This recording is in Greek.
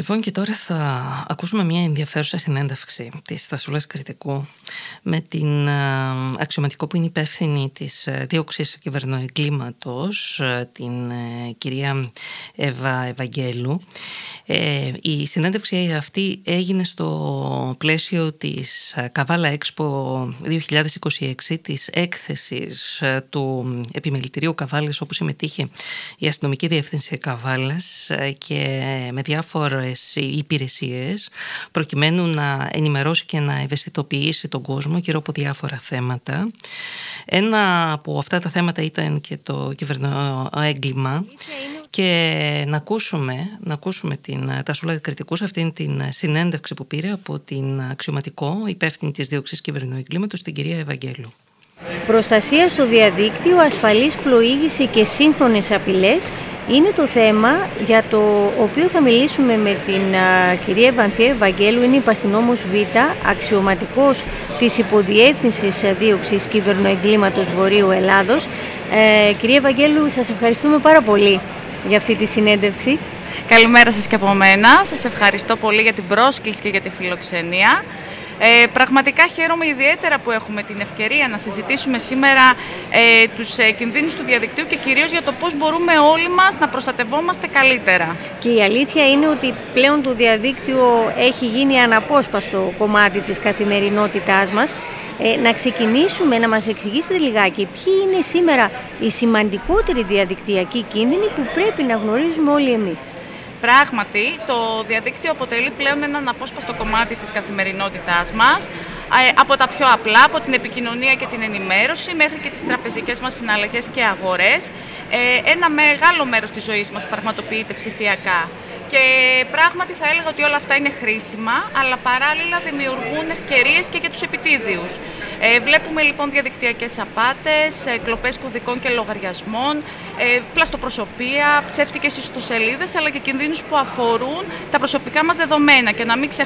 Λοιπόν, και τώρα θα ακούσουμε μια ενδιαφέρουσα συνέντευξη της Θασούλας Κρητικού με την αξιωματικό που είναι υπεύθυνη της δίωξης κυβερνοεγκλήματος, την κυρία Εύα Ευαγγέλου. Η συνέντευξη αυτή έγινε στο πλαίσιο της Καβάλα Expo 2026, της έκθεσης του Επιμελητηρίου Καβάλας, όπου συμμετείχε η Αστυνομική Διεύθυνση Καβάλας και με διάφορες υπηρεσίες, προκειμένου να ενημερώσει και να ευαισθητοποιήσει τον κόσμο γύρω από διάφορα θέματα. Ένα από αυτά τα θέματα ήταν και το κυβερνοέγκλημα. Και να ακούσουμε την Θασούλα Κρητικού σε αυτήν την συνέντευξη που πήρε από την αξιωματικό υπεύθυνη της δίωξης κυβερνοεγκλήματος, την κυρία Ευαγγέλου. Προστασία στο διαδίκτυο, ασφαλής πλοήγηση και σύγχρονες απειλές είναι το θέμα για το οποίο θα μιλήσουμε με την κυρία Ευαγγέλου. Είναι υπαστυνόμος Β, αξιωματικός της Υποδιεύθυνσης Δίωξης Κυβερνοεγκλήματος Βορείου Ελλάδος. Κυρία Ευαγγέλου, σας ευχαριστούμε πάρα πολύ για αυτή τη συνέντευξη. Καλημέρα σας και από μένα. Σας ευχαριστώ πολύ για την πρόσκληση και για τη φιλοξενία. Πραγματικά χαίρομαι ιδιαίτερα που έχουμε την ευκαιρία να συζητήσουμε σήμερα τους κινδύνους του διαδικτύου και κυρίως για το πώς μπορούμε όλοι μας να προστατευόμαστε καλύτερα. Και η αλήθεια είναι ότι πλέον το διαδίκτυο έχει γίνει αναπόσπαστο κομμάτι της καθημερινότητάς μας. Να ξεκινήσουμε να μας εξηγήσετε λιγάκι ποιοι είναι σήμερα οι σημαντικότεροι διαδικτυακοί κίνδυνοι που πρέπει να γνωρίζουμε όλοι εμείς. Πράγματι, το διαδίκτυο αποτελεί πλέον ένα αναπόσπαστο κομμάτι της καθημερινότητάς μας, από τα πιο απλά, από την επικοινωνία και την ενημέρωση, μέχρι και τις τραπεζικές μας συναλλαγές και αγορές. Ένα μεγάλο μέρος της ζωής μας πραγματοποιείται ψηφιακά. Και πράγματι θα έλεγα ότι όλα αυτά είναι χρήσιμα, αλλά παράλληλα δημιουργούν ευκαιρίες και για τους επιτίδιους. Βλέπουμε λοιπόν διαδικτυακές απάτες, κλοπές κωδικών και λογαριασμών, πλαστοπροσωπία, ψεύτικες ιστοσελίδες, αλλά και κινδύνους που αφορούν τα προσωπικά μας δεδομένα. Και να μην